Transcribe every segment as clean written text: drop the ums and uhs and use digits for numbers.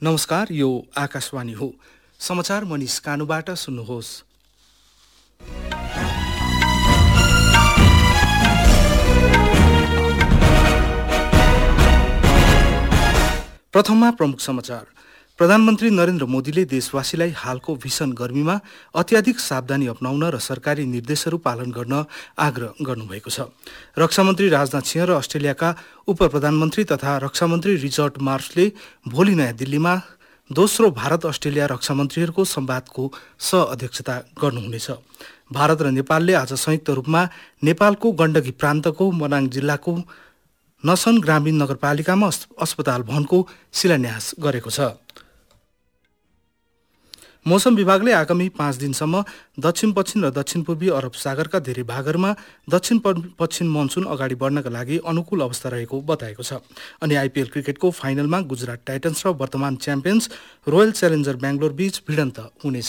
नमस्कार, यो आकाशवाणी हो। समाचार मनिष कानुबाट सुन्नुहोस्। प्रथममा प्रमुख समाचार। प्रधानमन्त्री नरेन्द्र मोदीले देशवासीलाई हालको भीषण गर्मीमा अत्याधिक सावधानी अपनाउन र सरकारी निर्देशहरू पालन गर्न आग्रह गर्नुभएको छ। रक्षामन्त्री राजनाथ सिंह र अस्ट्रेलियाका उपप्रधानमन्त्री तथा रक्षामन्त्री रिचर्ड मार्सले भोलि नयाँ दिल्लीमा दोस्रो भारत अस्ट्रेलिया रक्षामन्त्रीहरूको संवादको सह-अध्यक्षता गर्नुहुनेछ। भारत र नेपालले आज संयुक्त रूपमा नेपालको गण्डकी प्रान्तको मनाङ जिल्लाको नसन ग्रामीण नगरपालिकामा अस्पताल भवनको शिलान्यास गरेको छ। मौसम विभागले आगामी 5 दिनसम्म दक्षिण पश्चिम र दक्षिण पूर्वी अरब सागरका धेरै भागहरूमा दक्षिण पश्चिम मनसुन अगाडि बढ्नका लागि अनुकूल अवस्था रहेको बताएको छ। अनि आइपिएल क्रिकेटको फाइनलमा गुजरात टाइटन्स र वर्तमान च्याम्पियन्स रोयल च्यालेन्जर बेंगलोर बीच भिडन्त हुनेछ।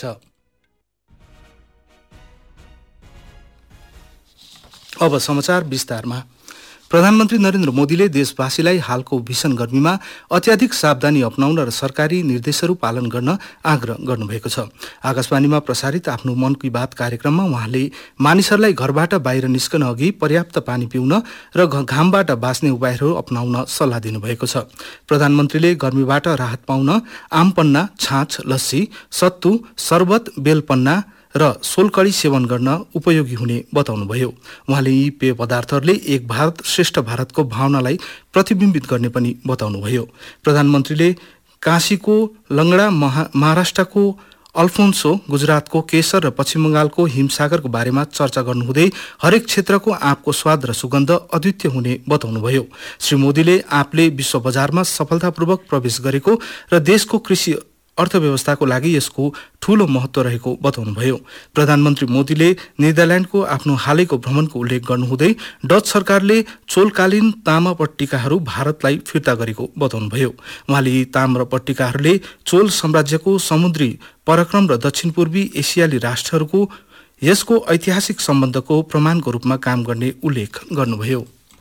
अब समाचार विस्तारमा। प्रधानमन्त्री नरेन्द्र मोदीले देशवासीलाई हालको भीषण गर्मीमा अत्याधिक सावधानी अपनाउन र सरकारी निर्देशहरू पालन गर्न आग्रह गर्नुभएको छ। आकाशवाणीमा प्रसारित आफ्नो मन की बात कार्यक्रममा उहाँले मानिसहरूलाई घरबाट बाहिर निस्कन अघि पर्याप्त पानी पिउन र घामबाट बाँच्ने उपायहरू अपनाउन सल्लाह दिनुभएको छ। प्रधानमन्त्रीले गर्मीबाट राहत पाउन आमपन्ना, छाँच, लस्सी, सत्तु, शरबत, बेलपन्ना र सोलकडी सेवन गर्न उपयोगी हुने बताउनुभयो। उहाँले यी पेय पदार्थहरूले एक भारत श्रेष्ठ भारतको भावनालाई प्रतिबिम्बित गर्ने पनि बताउनुभयो। प्रधानमन्त्रीले काशीको लङ्गडा, महाराष्ट्रको अल्फोन्सो, गुजरातको केसर र पश्चिम बङ्गालको हिमसागरको बारेमा चर्चा गर्नुहुँदै हरेक क्षेत्रको आँपको स्वाद र सुगन्ध अद्वितीय हुने बताउनुभयो। श्री मोदीले आँपले विश्व बजारमा सफलतापूर्वक प्रवेश गरेको र देशको कृषि अर्थव्यवस्थाको लागि यसको ठूलो महत्व रहेको बताउनुभयो। प्रधानमन्त्री मोदीले नेदरल्यान्डको आफ्नो हालैको भ्रमणको उल्लेख गर्नुहुँदै डच सरकारले चोलकालीन ताम्र पट्टिकाहरू भारतलाई फिर्ता गरेको बताउनुभयो। उहाँले यी ताम्र पट्टिकाहरूले चोल साम्राज्यको समुद्री पराक्रम र दक्षिण पूर्वी एसियाली राष्ट्रहरूको यसको ऐतिहासिक सम्बन्धको प्रमाणको रूपमा काम गर्ने उल्लेख गर्नुभयो।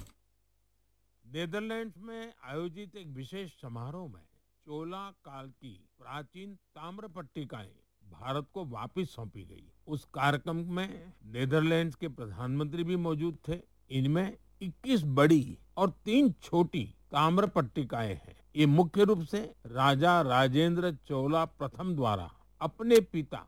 नेदरलैंड्स में आयोजित एक विशेष समारोह में चोला काल की प्राचीन ताम्र पट्टिकाएं भारत को वापस सौंपी गई। उस कार्यक्रम में नेदरलैंड्स के प्रधानमंत्री भी मौजूद थे। इनमें 21 बड़ी और 3 छोटी ताम्र पट्टिकाएं हैं। ये मुख्य रूप से राजा राजेंद्र चोला प्रथम द्वारा अपने पिता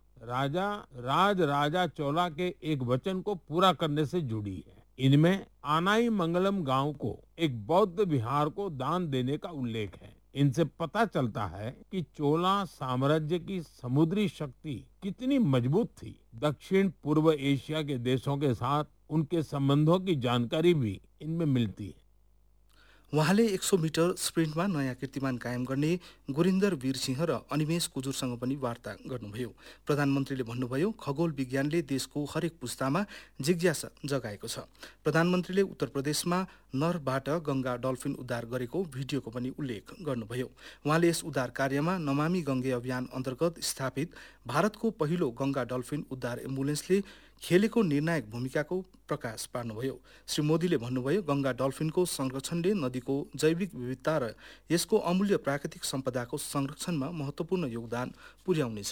राजा चोला के एक वचन को पूरा करने से जुड़ी है। इनमें आनाई मंगलम गांव को एक बौद्ध विहार को दान देने का उल्लेख है। इनसे पता चलता है कि चोला साम्राज्य की समुद्री शक्ति कितनी मजबूत थी। दक्षिण पूर्व एशिया के देशों के साथ उनके संबंधों की जानकारी भी इनमें मिलती है। उहाँले 100 मिटर स्प्रिन्टमा नयाँ कीर्तिमान कायम गर्ने गुरिन्दर वीर सिंह र अनिमेश कुजुरसँग पनि वार्ता गर्नुभयो। प्रधानमन्त्रीले भन्नुभयो, खगोल विज्ञानले देशको हरेक पुस्तामा जिज्ञासा जगाएको छ। प्रधानमन्त्रीले उत्तर प्रदेशमा नरबाट गंगा डल्फिन उद्धार गरेको भिडियोको पनि उल्लेख गर्नुभयो। उहाँले यस उद्धार कार्यमा नमामि गंगे अभियान अन्तर्गत स्थापित भारतको पहिलो गंगा डल्फिन उद्धार एम्बुलेन्सले खेलेको निर्णायक भूमिकाको प्रकाश पार्नुभयो। श्री मोदीले भन्नुभयो, गंगा डल्फिनको संरक्षणले नदीको जैविक विविधता र यसको अमूल्य प्राकृतिक सम्पदाको संरक्षणमा महत्वपूर्ण योगदान पुर्याउनेछ।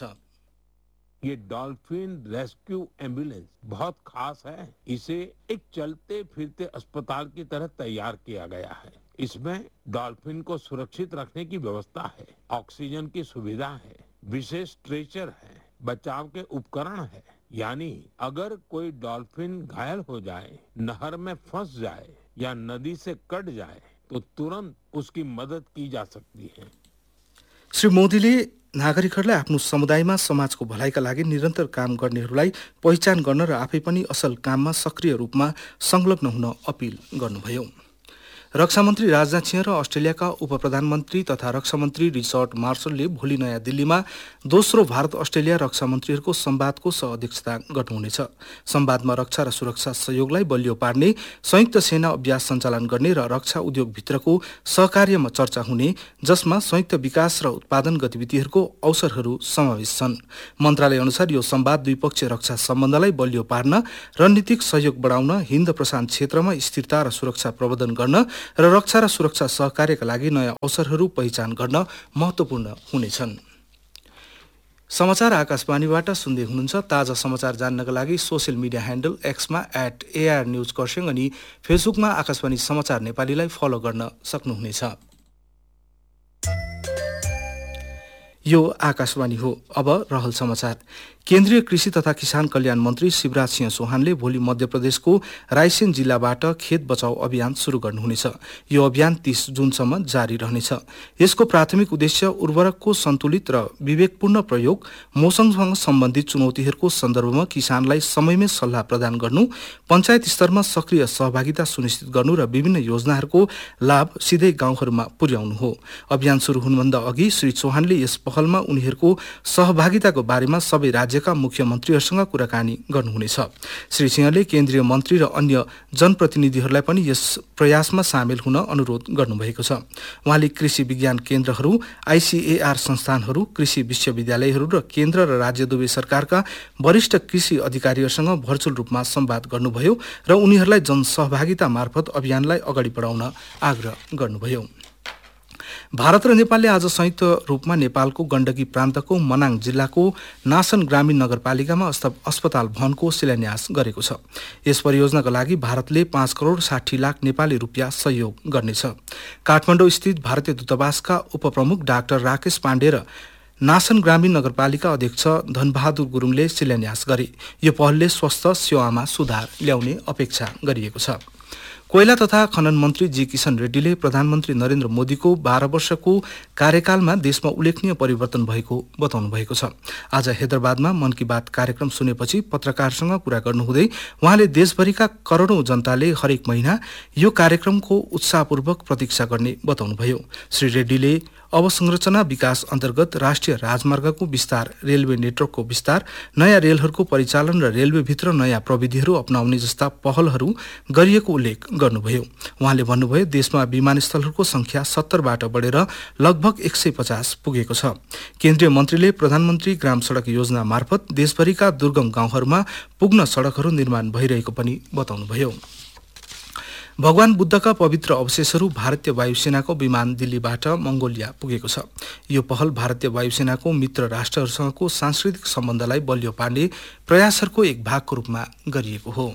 ये डॉल्फिन रेस्क्यू एम्बुलेंस बहुत खास है। इसे एक चलते फिरते अस्पताल की तरह तैयार किया गया है। इसमें डॉल्फिन को सुरक्षित रखने की व्यवस्था है, ऑक्सीजन की सुविधा है, विशेष स्ट्रेचर है, बचाव के उपकरण है। यानी अगर कोई डॉल्फिन घायल हो जाए, नहर में फंस जाए या नदी से कट जाए तो तुरंत उसकी मदद की जा सकती है। श्री मोदीले नागरिकहरूलाई आफ्नो समुदायमा समाजको भलाइका लागि निरन्तर काम गर्नेहरूलाई पहिचान गर्न र आफै पनि असल काममा सक्रिय रूपमा संलग्न हुन अपील गर्नुभयो। रक्षामन्त्री राजनाथ सिंह र अस्ट्रेलियाका उपप्रधानमन्त्री तथा रक्षामन्त्री रिचर्ड मार्सलले भोलि नयाँ दिल्लीमा दोस्रो भारत अस्ट्रेलिया रक्षामन्त्रीहरूको संवादको सह-अध्यक्षता गर्नुहुनेछ। संवादमा रक्षा र सुरक्षा सहयोगलाई बलियो पार्ने, संयुक्त सेना अभ्यास सञ्चालन गर्ने र रक्षा उद्योगभित्रको सहकार्यमा चर्चा हुने, जसमा संयुक्त विकास र उत्पादन गतिविधिहरूको अवसरहरू समावेश छन्। मन्त्रालय अनुसार यो संवाद द्विपक्षीय रक्षा सम्बन्धलाई बलियो पार्न, रणनीतिक सहयोग बढाउन, हिन्द प्रशान्त क्षेत्रमा स्थिरता र सुरक्षा प्रवर्धन गर्न र रक्षा र सुरक्षा सहकार्यका लागि नयाँ अवसरहरू पहिचान गर्न महत्त्वपूर्ण हुनेछन्। समाचार आकाशवाणीबाट सुन्दै हुनुहुन्छ। ताजा समाचार जान्नका लागि social media handle एक्समा @AR news Kurseong अनि फेसबुकमा आकाशवाणी समाचार नेपालीलाई फलो गर्न सक्नुहुनेछ। यो आकाशवाणी हो। अब रहल समाचार। केन्द्रीय कृषि तथा किसान कल्याण मन्त्री शिवराज सिंह चौहानले भोलि मध्य प्रदेशको रायसेन जिल्लाबाट खेत बचाउ अभियान शुरू गर्नुहुनेछ। यो अभियान 30 जुनसम्म जारी रहनेछ। यसको प्राथमिक उद्देश्य उर्वरकको सन्तुलित र विवेकपूर्ण प्रयोग, मौसमसँग सम्बन्धित चुनौतीहरूको सन्दर्भमा किसानलाई समयमै सल्लाह प्रदान गर्नु, पञ्चायत स्तरमा सक्रिय सहभागिता सुनिश्चित गर्नु र विभिन्न योजनाहरूको लाभ सिधै गाउँहरूमा पुर्याउनु हो। अभियान शुरू हुनुभन्दा अघि श्री चौहानले यस पहलमा उनीहरूको सहभागिताको बारेमा सबै राज्यका मुख्यमन्त्रीहरूसँग कुराकानी गर्नुहुनेछ। श्री सिंहले केन्द्रीय मन्त्री र अन्य जनप्रतिनिधिहरूलाई पनि यस प्रयासमा सामेल हुन अनुरोध गर्नुभएको छ। उहाँले कृषि विज्ञान केन्द्रहरू, ICAR संस्थानहरू, कृषि विश्वविद्यालयहरू र केन्द्र र राज्य दुवै सरकारका वरिष्ठ कृषि अधिकारीहरूसँग भर्चुअल रूपमा संवाद गर्नुभयो र उनीहरूलाई जनसहभागिता मार्फत अभियानलाई अगाडि बढाउन आग्रह गर्नुभयो। भारत र नेपालले आज संयुक्त रूपमा नेपालको गण्डकी प्रान्तको मनाङ जिल्लाको नासन ग्रामीण नगरपालिकामा अस्पताल भवनको शिलान्यास गरेको छ। यस परियोजनाका लागि भारतले 5 करोड 60 लाख नेपाली रुपियाँ सहयोग गर्नेछ। काठमाडौँ स्थित भारतीय दूतावासका उपप्रमुख डाक्टर राकेश पाण्डे र नासन ग्रामीण नगरपालिका अध्यक्ष धनबहादुर गुरुङले शिलान्यास गरे। यो पहलले स्वास्थ्य सेवामा सुधार ल्याउने अपेक्षा गरिएको छ। कोइला तथा खनन मन्त्री जी किशन रेड्डीले प्रधानमन्त्री नरेन्द्र मोदीको 12 वर्षको कार्यकालमा देशमा उल्लेखनीय परिवर्तन भएको बताउनु भएको छ। आज हैदराबादमा मन की बात कार्यक्रम सुनेपछि पत्रकारसँग कुरा गर्नुहुँदै उहाँले देशभरिका करोडौं जनताले हरेक महिना यो कार्यक्रमको उत्साहपूर्वक प्रतीक्षा गर्ने बताउनुभयो। श्री रेड्डीले अवसंरचना विकास अन्तर्गत राष्ट्रिय राजमार्गको विस्तार, रेलवे नेटवर्कको विस्तार, नयाँ रेलहरूको परिचालन र रेलवेभित्र नयाँ प्रविधिहरू अपनाउने जस्ता पहलहरू गरिएको उल्लेख गर्नुभयो। उहाँले भन्नुभयो देशमा विमानस्थलहरूको संख्या 70बाट बढेर लगभग 150 पुगेको छ। केन्द्रीय मन्त्रीले प्रधानमन्त्री ग्राम सडक योजना मार्फत देशभरिका दुर्गम गाउँहरूमा पुग्न सडकहरू निर्माण भइरहेको पनि बताउनुभयो। भगवान बुद्धका पवित्र अवशेषहरू भारतीय वायुसेनाको विमान दिल्लीबाट मंगोलिया पुगेको छ। यो पहल भारतीय वायुसेनाको मित्र राष्ट्रहरूसँगको सांस्कृतिक सम्बन्धलाई बलियो पार्ने प्रयासहरूको एक भागको रूपमा गरिएको हो।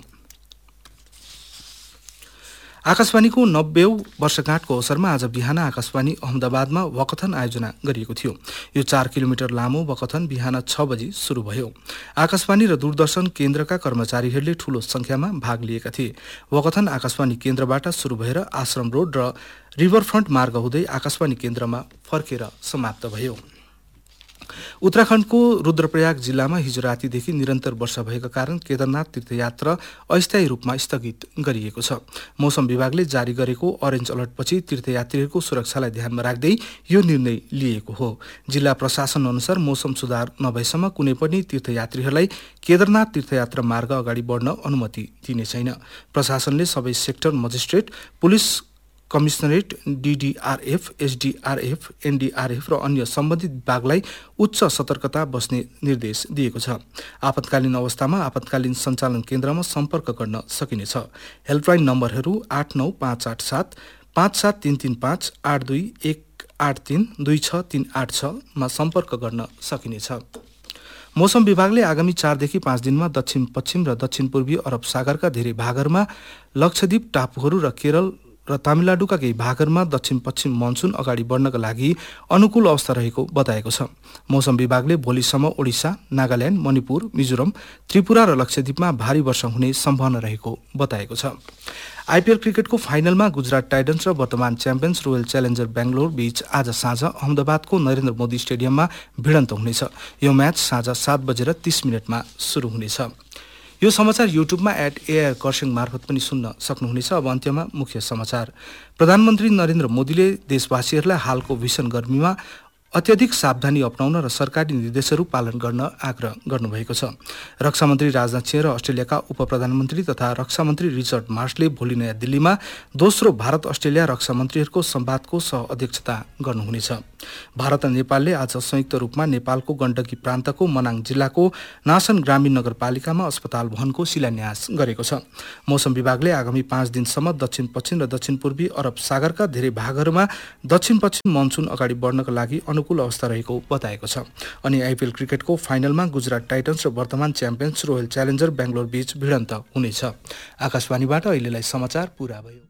आकाशवाणीको 90औं वर्षगाँठको अवसरमा आज बिहान आकाशवाणी अहमदाबादमा वकथन आयोजना गरिएको थियो। यो 4 किलोमिटर लामो वकथन बिहान 6 बजी शुरू भयो। आकाशवाणी र दूरदर्शन केन्द्रका कर्मचारीहरूले ठूलो संख्यामा भाग लिएका थिए। वकथन आकाशवाणी केन्द्रबाट शुरू भएर आश्रम रोड र रिभरफ्रन्ट मार्ग हुँदै आकाशवाणी केन्द्रमा फर्केर समाप्त भयो। उत्तराखण्डको रुद्रप्रयाग जिल्लामा हिजो रातिदेखि निरन्तर वर्षा भएका कारण केदारनाथ तीर्थयात्रा अस्थायी रूपमा स्थगित गरिएको छ। मौसम विभागले जारी गरेको अरेन्ज अलर्टपछि तीर्थयात्रीहरूको सुरक्षालाई ध्यानमा राख्दै यो निर्णय लिएको हो। जिल्ला प्रशासन अनुसार मौसम सुधार नभएसम्म कुनै पनि तीर्थयात्रीहरूलाई केदारनाथ तीर्थयात्रा मार्ग अगाडि बढ्न अनुमति दिने छैन। प्रशासनले सबै sector magistrate, police commissionerate, DDRF, SDRF, NDRF र अन्य सम्बन्धित विभागलाई उच्च सतर्कता बस्ने निर्देश दिएको छ। आपतकालीन अवस्थामा आपतकालीन सञ्चालन केन्द्रमा सम्पर्क गर्न सकिनेछ। हेल्पलाइन नम्बरहरू 89587 57335 82183 26386 मा सम्पर्क गर्न सकिनेछ। मौसम विभागले आगामी 4 देखि 5 दिनमा दक्षिण पश्चिम र दक्षिण पूर्वी अरब सागरका धेरै भागहरूमा, लक्षद्वीप टापुहरू र केरल र तमिलनाडुका केही भागहरूमा दक्षिण पश्चिम मनसुन अगाडि बढ्नका लागि अनुकूल अवस्था रहेको बताएको छ। मौसम विभागले भोलिसम्म ओडिसा, नागाल्यान्ड, मणिपुर, मिजोरम, त्रिपुरा र लक्षद्वीपमा भारी वर्षा हुने सम्भावना रहेको बताएको छ। IPL क्रिकेटको फाइनलमा गुजरात टाइटन्स र वर्तमान च्याम्पियन्स रोयल च्यालेन्जर बेंगलोर बीच आज साँझ अहमदाबादको नरेन्द्र मोदी स्टेडियममा भिडन्त हुनेछ। यो म्याच साँझ 7:30 सुरु हुनेछ। यो समाचार युट्युबमा @AR खरसाङ मार्फत पनि सुन्न सक्नुहुनेछ। अब अन्त्यमा मुख्य समाचार। प्रधानमन्त्री नरेन्द्र मोदीले देशवासीहरूलाई हालको भीषण गर्मीमा अत्यधिक सावधानी अपनाउन र सरकारी निर्देशहरू पालन गर्न आग्रह गर्नुभएको छ। रक्षा मन्त्री राजनाथ सिंह र अस्ट्रेलियाका उप प्रधानमन्त्री तथा रक्षा मन्त्री रिचर्ड मार्सले भोलि नयाँ दिल्लीमा दोस्रो भारत अस्ट्रेलिया रक्षा मन्त्रीहरूको संवादको सह अध्यक्षता गर्नुहुनेछ। भारत र नेपालले आज संयुक्त रूपमा नेपालको गण्डकी प्रान्तको मनाङ जिल्लाको नासन ग्रामीण नगरपालिकामा अस्पताल भवनको शिलान्यास गरेको छ। मौसम विभागले आगामी 5 दिनसम्म दक्षिण पश्चिम र दक्षिण पूर्वी अरब सागरका धेरै भागहरूमा दक्षिण पश्चिम मनसुन अगाडि बढ्नका लागि अनुकूल अवस्था रहेको बताएको छ। अनि आइपिएल क्रिकेटको फाइनलमा गुजरात टाइटन्स र वर्तमान च्याम्पियन्स रोयल च्यालेन्जर बेंगलोर बीच भिडन्त हुनेछ। आकाशवाणीबाट अहिलेलाई समाचार पूरा भयो।